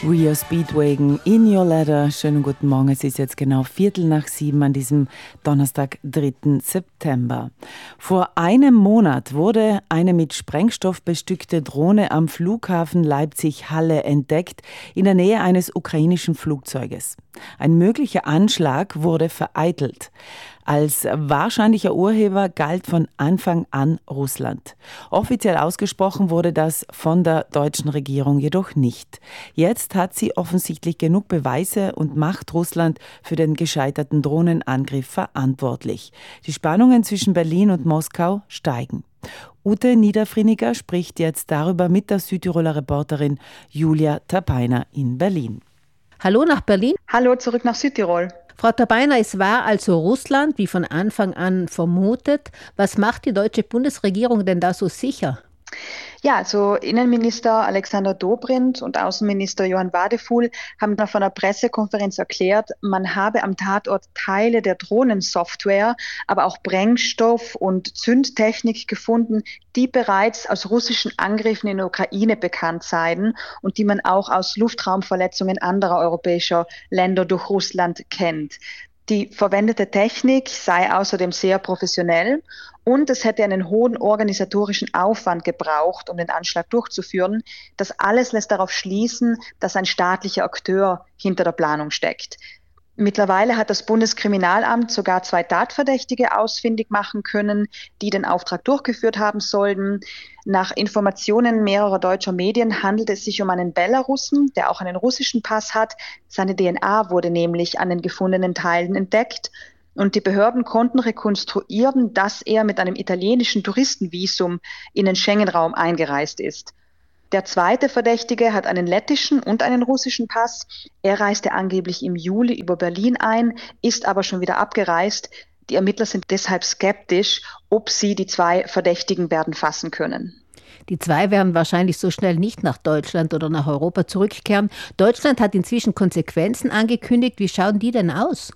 Rio Speedwagon, In Your Ladder. Schönen guten Morgen, es ist jetzt genau 6:15 an diesem Donnerstag, 3. September. Vor einem Monat wurde eine mit Sprengstoff bestückte Drohne am Flughafen Leipzig-Halle entdeckt, in der Nähe eines ukrainischen Flugzeuges. Ein möglicher Anschlag wurde vereitelt. Als wahrscheinlicher Urheber galt von Anfang an Russland. Offiziell ausgesprochen wurde das von der deutschen Regierung jedoch nicht. Jetzt hat sie offensichtlich genug Beweise und macht Russland für den gescheiterten Drohnenangriff verantwortlich. Die Spannungen zwischen Berlin und Moskau steigen. Ute Niederfriniger spricht jetzt darüber mit der Südtiroler Reporterin Julia Tapeiner in Berlin. Hallo nach Berlin. Hallo zurück nach Südtirol. Frau Tapeiner, es war also Russland, wie von Anfang an vermutet. Was macht die deutsche Bundesregierung denn da so sicher? Ja, also Innenminister Alexander Dobrindt und Außenminister Johann Wadefuhl haben auf einer Pressekonferenz erklärt, man habe am Tatort Teile der Drohnensoftware, aber auch Sprengstoff und Zündtechnik gefunden, die bereits aus russischen Angriffen in der Ukraine bekannt seien und die man auch aus Luftraumverletzungen anderer europäischer Länder durch Russland kennt. Die verwendete Technik sei außerdem sehr professionell und es hätte einen hohen organisatorischen Aufwand gebraucht, um den Anschlag durchzuführen. Das alles lässt darauf schließen, dass ein staatlicher Akteur hinter der Planung steckt. Mittlerweile hat das Bundeskriminalamt sogar 2 Tatverdächtige ausfindig machen können, die den Auftrag durchgeführt haben sollten. Nach Informationen mehrerer deutscher Medien handelt es sich um einen Belarussen, der auch einen russischen Pass hat. Seine DNA wurde nämlich an den gefundenen Teilen entdeckt. Und die Behörden konnten rekonstruieren, dass er mit einem italienischen Touristenvisum in den Schengen-Raum eingereist ist. Der zweite Verdächtige hat einen lettischen und einen russischen Pass. Er reiste angeblich im Juli über Berlin ein, ist aber schon wieder abgereist. Die Ermittler sind deshalb skeptisch, ob sie die 2 Verdächtigen werden fassen können. Die 2 werden wahrscheinlich so schnell nicht nach Deutschland oder nach Europa zurückkehren. Deutschland hat inzwischen Konsequenzen angekündigt. Wie schauen die denn aus?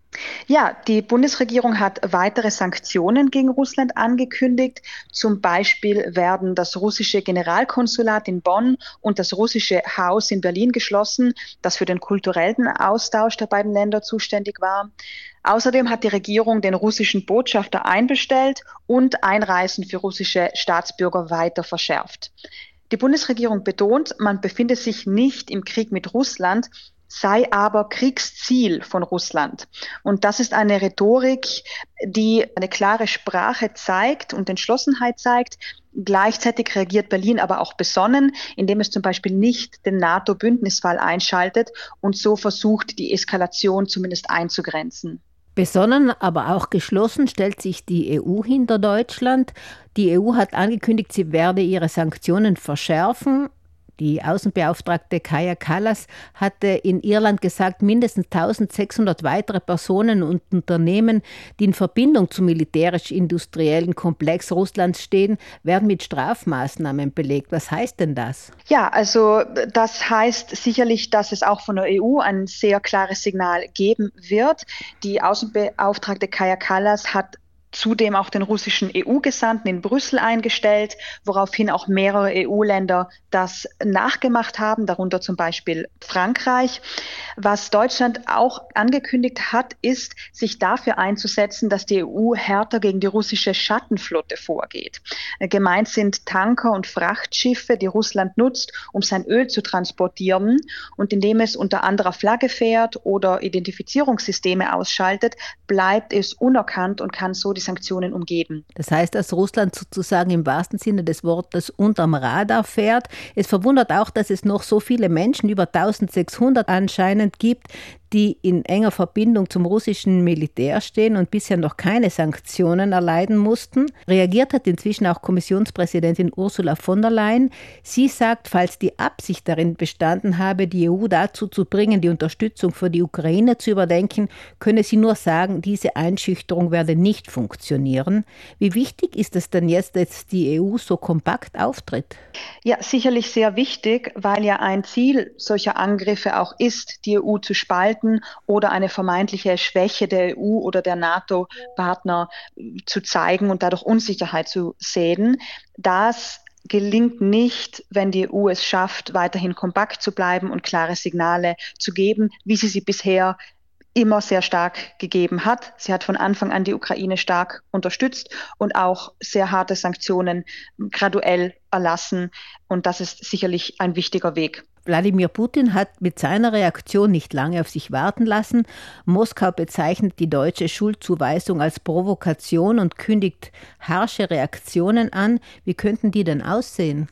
Ja, die Bundesregierung hat weitere Sanktionen gegen Russland angekündigt. Zum Beispiel werden das russische Generalkonsulat in Bonn und das russische Haus in Berlin geschlossen, das für den kulturellen Austausch der beiden Länder zuständig war. Außerdem hat die Regierung den russischen Botschafter einbestellt und Einreisen für russische Staatsbürger weiter verschärft. Die Bundesregierung betont, man befinde sich nicht im Krieg mit Russland, sei aber Kriegsziel von Russland. Und das ist eine Rhetorik, die eine klare Sprache zeigt und Entschlossenheit zeigt. Gleichzeitig reagiert Berlin aber auch besonnen, indem es zum Beispiel nicht den NATO-Bündnisfall einschaltet und so versucht, die Eskalation zumindest einzugrenzen. Besonnen, aber auch geschlossen stellt sich die EU hinter Deutschland. Die EU hat angekündigt, sie werde ihre Sanktionen verschärfen. Die Außenbeauftragte Kaja Kallas hatte in Irland gesagt, mindestens 1600 weitere Personen und Unternehmen, die in Verbindung zum militärisch-industriellen Komplex Russlands stehen, werden mit Strafmaßnahmen belegt. Was heißt denn das? Ja, also das heißt sicherlich, dass es auch von der EU ein sehr klares Signal geben wird. Die Außenbeauftragte Kaja Kallas hat zudem auch den russischen EU-Gesandten in Brüssel eingestellt, woraufhin auch mehrere EU-Länder das nachgemacht haben, darunter zum Beispiel Frankreich. Was Deutschland auch angekündigt hat, ist, sich dafür einzusetzen, dass die EU härter gegen die russische Schattenflotte vorgeht. Gemeint sind Tanker und Frachtschiffe, die Russland nutzt, um sein Öl zu transportieren. Und indem es unter anderer Flagge fährt oder Identifizierungssysteme ausschaltet, bleibt es unerkannt und kann so die Sanktionen umgeben. Das heißt, dass Russland sozusagen im wahrsten Sinne des Wortes unterm Radar fährt. Es verwundert auch, dass es noch so viele Menschen, über 1600 anscheinend gibt, die in enger Verbindung zum russischen Militär stehen und bisher noch keine Sanktionen erleiden mussten. Reagiert hat inzwischen auch Kommissionspräsidentin Ursula von der Leyen. Sie sagt, falls die Absicht darin bestanden habe, die EU dazu zu bringen, die Unterstützung für die Ukraine zu überdenken, könne sie nur sagen, diese Einschüchterung werde nicht funktionieren. Wie wichtig ist es denn jetzt, dass die EU so kompakt auftritt? Ja, sicherlich sehr wichtig, weil ja ein Ziel solcher Angriffe auch ist, die EU zu spalten oder eine vermeintliche Schwäche der EU oder der NATO-Partner zu zeigen und dadurch Unsicherheit zu säen. Das gelingt nicht, wenn die EU es schafft, weiterhin kompakt zu bleiben und klare Signale zu geben, wie sie bisher immer sehr stark gegeben hat. Sie hat von Anfang an die Ukraine stark unterstützt und auch sehr harte Sanktionen graduell erlassen. Und das ist sicherlich ein wichtiger Weg. Wladimir Putin hat mit seiner Reaktion nicht lange auf sich warten lassen. Moskau bezeichnet die deutsche Schuldzuweisung als Provokation und kündigt harsche Reaktionen an. Wie könnten die denn aussehen?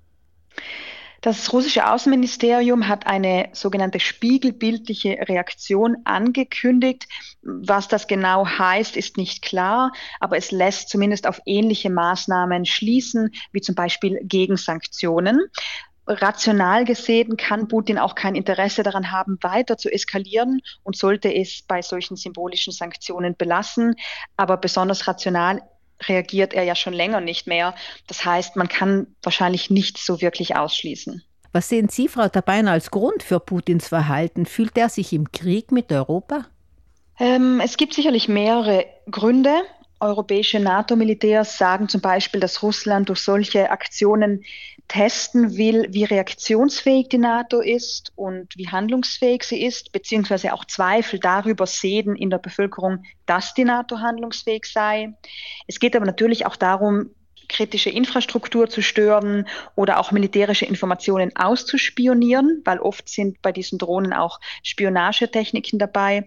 Das russische Außenministerium hat eine sogenannte spiegelbildliche Reaktion angekündigt. Was das genau heißt, ist nicht klar, aber es lässt zumindest auf ähnliche Maßnahmen schließen, wie zum Beispiel Gegensanktionen. Rational gesehen kann Putin auch kein Interesse daran haben, weiter zu eskalieren und sollte es bei solchen symbolischen Sanktionen belassen. Aber besonders rational reagiert er ja schon länger nicht mehr. Das heißt, man kann wahrscheinlich nichts so wirklich ausschließen. Was sehen Sie, Frau Tabeiner, als Grund für Putins Verhalten? Fühlt er sich im Krieg mit Europa? Es gibt sicherlich mehrere Gründe. Europäische NATO-Militärs sagen zum Beispiel, dass Russland durch solche Aktionen testen will, wie reaktionsfähig die NATO ist und wie handlungsfähig sie ist, beziehungsweise auch Zweifel darüber säen in der Bevölkerung, dass die NATO handlungsfähig sei. Es geht aber natürlich auch darum, kritische Infrastruktur zu stören oder auch militärische Informationen auszuspionieren, weil oft sind bei diesen Drohnen auch Spionagetechniken dabei.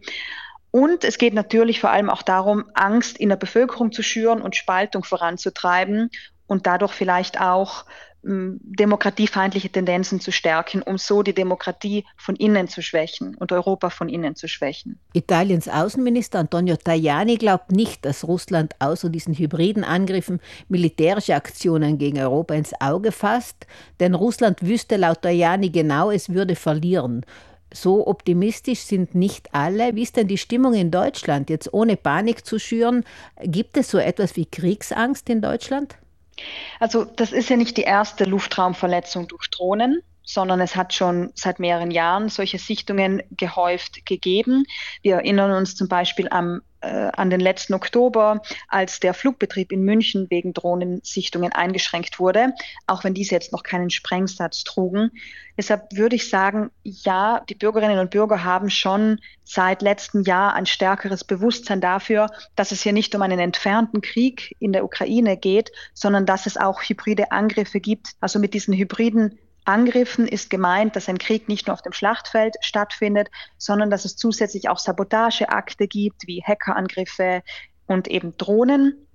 Und es geht natürlich vor allem auch darum, Angst in der Bevölkerung zu schüren und Spaltung voranzutreiben und dadurch vielleicht auch demokratiefeindliche Tendenzen zu stärken, um so die Demokratie von innen zu schwächen und Europa von innen zu schwächen. Italiens Außenminister Antonio Tajani glaubt nicht, dass Russland außer diesen hybriden Angriffen militärische Aktionen gegen Europa ins Auge fasst, denn Russland wüsste laut Tajani genau, es würde verlieren. So optimistisch sind nicht alle. Wie ist denn die Stimmung in Deutschland? Jetzt ohne Panik zu schüren, gibt es so etwas wie Kriegsangst in Deutschland? Also das ist ja nicht die erste Luftraumverletzung durch Drohnen, sondern es hat schon seit mehreren Jahren solche Sichtungen gehäuft gegeben. Wir erinnern uns zum Beispiel an den letzten Oktober, als der Flugbetrieb in München wegen Drohnensichtungen eingeschränkt wurde, auch wenn diese jetzt noch keinen Sprengsatz trugen. Deshalb würde ich sagen, ja, die Bürgerinnen und Bürger haben schon seit letztem Jahr ein stärkeres Bewusstsein dafür, dass es hier nicht um einen entfernten Krieg in der Ukraine geht, sondern dass es auch hybride Angriffe gibt. Also mit diesen hybriden Angriffen ist gemeint, dass ein Krieg nicht nur auf dem Schlachtfeld stattfindet, sondern dass es zusätzlich auch Sabotageakte gibt, wie Hackerangriffe und eben Drohnen.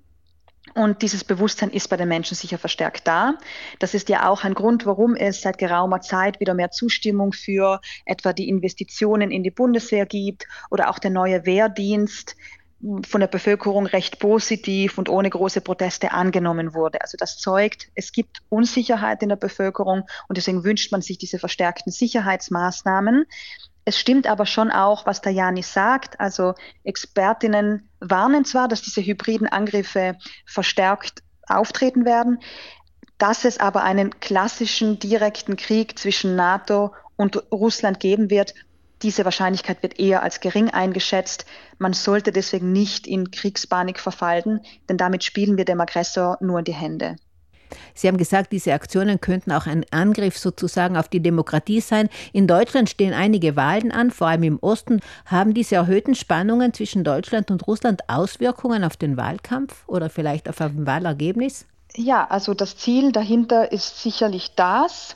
Und dieses Bewusstsein ist bei den Menschen sicher verstärkt da. Das ist ja auch ein Grund, warum es seit geraumer Zeit wieder mehr Zustimmung für etwa die Investitionen in die Bundeswehr gibt oder auch der neue Wehrdienst von der Bevölkerung recht positiv und ohne große Proteste angenommen wurde. Also das zeugt, es gibt Unsicherheit in der Bevölkerung und deswegen wünscht man sich diese verstärkten Sicherheitsmaßnahmen. Es stimmt aber schon auch, was Tajani sagt. Also Expertinnen warnen zwar, dass diese hybriden Angriffe verstärkt auftreten werden, dass es aber einen klassischen direkten Krieg zwischen NATO und Russland geben wird. Diese Wahrscheinlichkeit wird eher als gering eingeschätzt. Man sollte deswegen nicht in Kriegspanik verfallen, denn damit spielen wir dem Aggressor nur in die Hände. Sie haben gesagt, diese Aktionen könnten auch ein Angriff sozusagen auf die Demokratie sein. In Deutschland stehen einige Wahlen an, vor allem im Osten. Haben diese erhöhten Spannungen zwischen Deutschland und Russland Auswirkungen auf den Wahlkampf oder vielleicht auf ein Wahlergebnis? Ja, also das Ziel dahinter ist sicherlich das,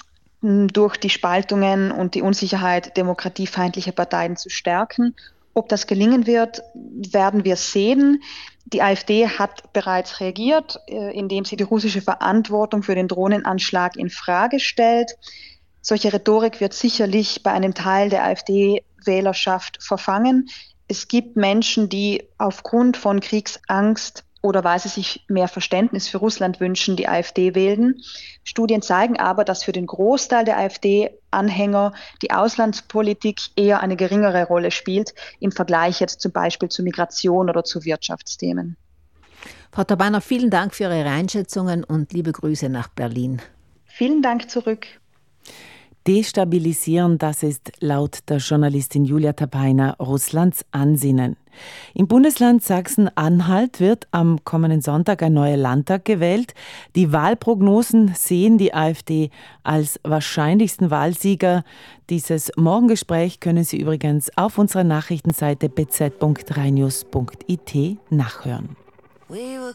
durch die Spaltungen und die Unsicherheit demokratiefeindliche Parteien zu stärken. Ob das gelingen wird, werden wir sehen. Die AfD hat bereits reagiert, indem sie die russische Verantwortung für den Drohnenanschlag in Frage stellt. Solche Rhetorik wird sicherlich bei einem Teil der AfD-Wählerschaft verfangen. Es gibt Menschen, die aufgrund von Kriegsangst oder weil sie sich mehr Verständnis für Russland wünschen, die AfD wählen. Studien zeigen aber, dass für den Großteil der AfD-Anhänger die Auslandspolitik eher eine geringere Rolle spielt, im Vergleich jetzt zum Beispiel zu Migration oder zu Wirtschaftsthemen. Frau Tabeiner, vielen Dank für Ihre Einschätzungen und liebe Grüße nach Berlin. Vielen Dank zurück. destabilisieren, das ist laut der Journalistin Julia Tapaina Russlands Ansinnen. Im Bundesland Sachsen-Anhalt wird am kommenden Sonntag ein neuer Landtag gewählt. Die Wahlprognosen sehen die AfD als wahrscheinlichsten Wahlsieger. Dieses Morgengespräch können Sie übrigens auf unserer Nachrichtenseite bz.3news.it nachhören. We were